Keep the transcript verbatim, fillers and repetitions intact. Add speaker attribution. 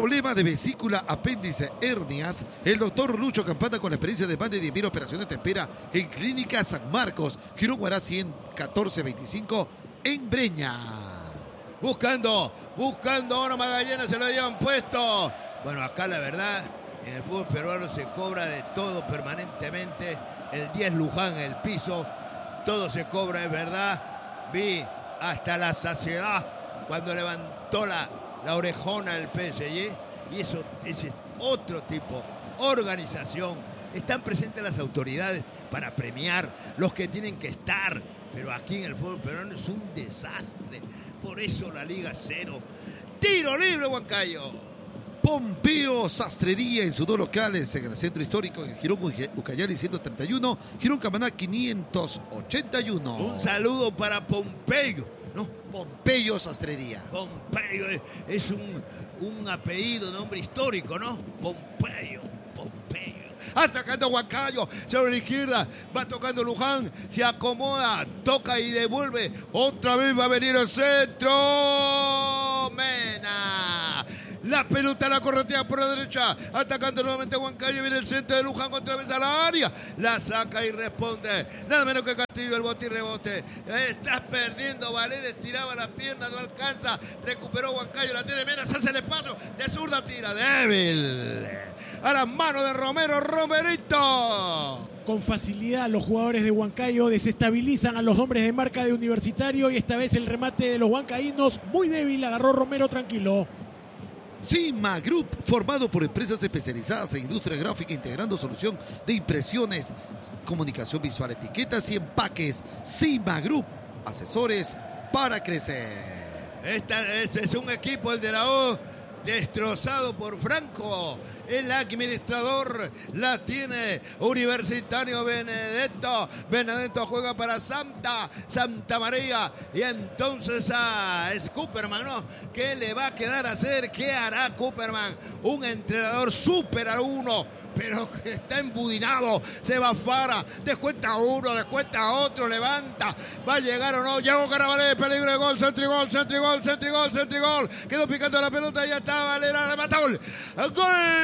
Speaker 1: problema de vesícula, apéndice, hernias, el doctor Lucho Campana, con la experiencia de más de diez mil operaciones, te espera en Clínica San Marcos, Girón Guará cien catorce veinticinco en Breña.
Speaker 2: Buscando, buscando ahora Magallanes, se lo llevan puesto. Bueno, acá la verdad, en el fútbol peruano se cobra de todo permanentemente. El diez Luján en el piso, todo se cobra, es verdad. Vi hasta la saciedad cuando levantó la, la orejona del P S G. Y eso, ese es otro tipo, organización. Están presentes las autoridades para premiar los que tienen que estar. Pero aquí en el fútbol peruano es un desastre. Por eso la Liga Cero. Tiro libre, Huancayo.
Speaker 1: Pompeo Sastrería en sus dos locales en el centro histórico, en Girón Ucayali ciento treinta y uno, Girón Camaná quinientos ochenta y uno.
Speaker 2: Un saludo para Pompeyo, ¿no?
Speaker 1: Pompeyo Sastrería.
Speaker 2: Pompeyo es, es un, un apellido, nombre histórico, ¿no? Pompeyo, Pompeyo. Atacando Huancayo, sobre la izquierda, va tocando Luján, se acomoda, toca y devuelve, otra vez va a venir el centro, Mena. La pelota la corretea por la derecha, atacando nuevamente Huancayo, viene el centro de Luján otra vez a la área, la saca y responde, nada menos que Castillo, el bote y rebote, está perdiendo, Valeria estiraba la pierna, no alcanza, recuperó Huancayo, la tiene Mena, se hace el espacio, de zurda tira, débil, a las manos de Romero, Romerito.
Speaker 3: Con facilidad los jugadores de Huancayo desestabilizan a los hombres de marca de Universitario y esta vez el remate de los huancaínos muy débil, agarró Romero tranquilo.
Speaker 1: Cima Group, formado por empresas especializadas en industria gráfica, integrando solución de impresiones, comunicación visual, etiquetas y empaques. Cima Group, asesores para crecer.
Speaker 2: Esta, este es un equipo, el de la O, destrozado por Franco. El administrador la tiene Universitario Benedetto. Benedetto juega para Santa, Santa María. Y entonces ah, es Cooperman, ¿no? ¿Qué le va a quedar a hacer? ¿Qué hará Cooperman? Un entrenador súper a uno, pero que está embudinado. Se va Fara, descuenta a uno, descuenta a otro, levanta. ¿Va a llegar o no? Llegó Carabalé, peligro de gol, centrigol, centrigol, centrigol, centrigol. Quedó picando la pelota y ya está Valera, remató. ¡Gol!